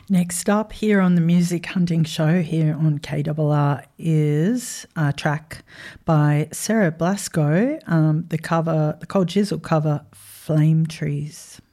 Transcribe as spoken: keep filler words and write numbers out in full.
Next up here on the Music Hunting Show here on K R R is a track by Sarah Blasco, um, the cover, the Cold Chisel cover, Flame Trees.